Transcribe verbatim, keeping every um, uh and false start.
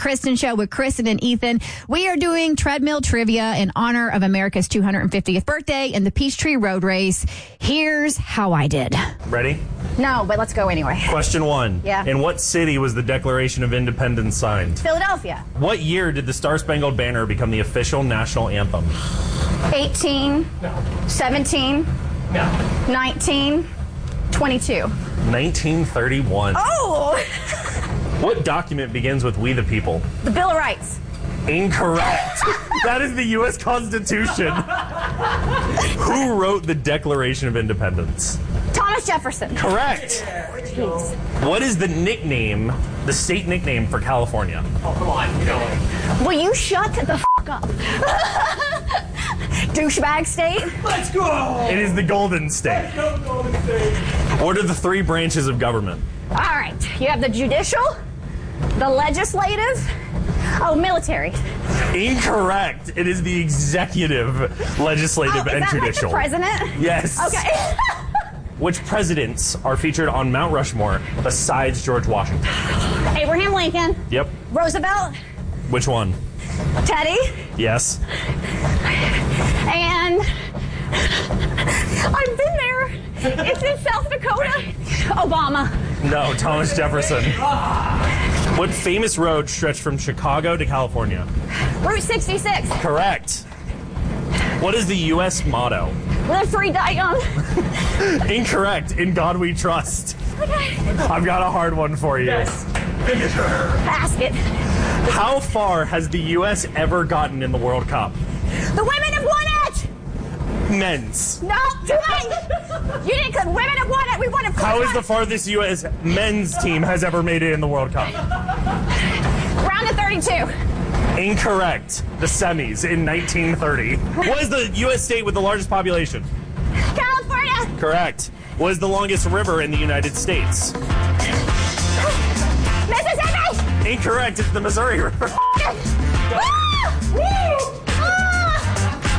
Kristen Show with Kristen and Ethan. We are doing treadmill trivia in honor of America's two hundred fiftieth birthday and the Peachtree Road Race. Here's how I did. Ready? No, but let's go anyway. Question one. Yeah. In what city was the Declaration of Independence signed? Philadelphia. What year did the Star-Spangled Banner become the official national anthem? eighteen. No. seventeen. No. nineteen. twenty-two. nineteen thirty-one. Oh! What document begins with "We the People"? The Bill of Rights. Incorrect. That is the U S Constitution. Who wrote the Declaration of Independence? Thomas Jefferson. Correct. Jeez. What is the nickname, the state nickname for California? Oh, come on, you know. Will you shut the f*** up? Douchebag state? Let's go! It is the Golden State. Let's go, Golden State. What are the three branches of government? All right. You have the judicial, the legislative, oh, military. Incorrect. It is the executive, legislative, Oh, is and that judicial. like the president? Yes. Okay. Which presidents are featured on Mount Rushmore besides George Washington? Abraham Lincoln. Yep. Roosevelt. Which one? Teddy. Yes. And I've been there. It's in South Dakota. Obama. No, Thomas Jefferson. What famous road stretched from Chicago to California? Route sixty-six. Correct. What is the U S motto? Live free, die young. Incorrect. In God we trust. Okay. I've got a hard one for you. Yes. Ask it. How far has the U S ever gotten in the World Cup? The women have won it. Men's. No, too late. You didn't, because women have won it. We won it. How is the farthest U S men's team has ever made it in the World Cup? Round of thirty-two. Incorrect. The semis in nineteen thirty. What is the U S state with the largest population? California. Correct. What is the longest river in the United States? Mississippi. Incorrect. It's the Missouri River. Woo! Woo!